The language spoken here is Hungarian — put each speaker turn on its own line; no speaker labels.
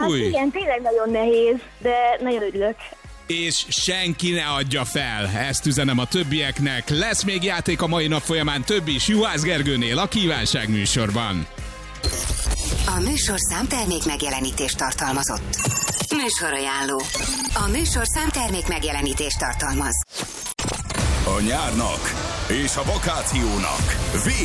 Hát igen, tényleg nagyon nehéz, de nagyon örülök.
És senki ne adja fel, ezt üzenem a többieknek. Lesz még játék a mai nap folyamán, több is Juhász Gergőnél a Kívánság műsorban.
A műsorszám termék megjelenítést tartalmazott. Műsorajánló. A műsorszám termék megjelenítést tartalmaz.
A nyárnak és a vakációnak vége.